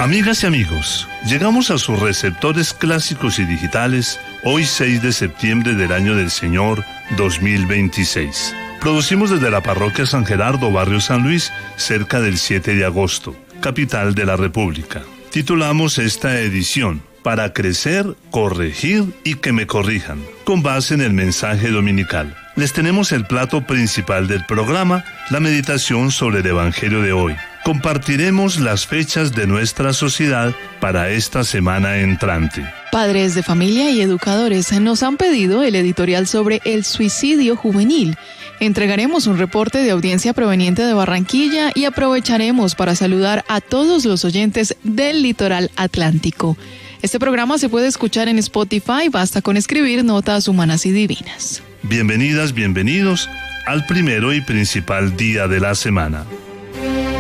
Amigas y amigos, llegamos a sus receptores clásicos y digitales hoy 6 de septiembre del año del Señor 2026. Producimos desde la parroquia San Gerardo, barrio San Luis, cerca del 7 de agosto, capital de la República. Titulamos esta edición Para crecer, corregir y que me corrijan, con base en el mensaje dominical. Les tenemos el plato principal del programa, la meditación sobre el Evangelio de hoy. Compartiremos las fechas de nuestra sociedad para esta semana entrante. Padres de familia y educadores nos han pedido el editorial sobre el suicidio juvenil. Entregaremos un reporte de audiencia proveniente de Barranquilla y aprovecharemos para saludar a todos los oyentes del litoral atlántico. Este programa se puede escuchar en Spotify, basta con escribir Notas Humanas y Divinas. Bienvenidas, bienvenidos al primero y principal día de la semana.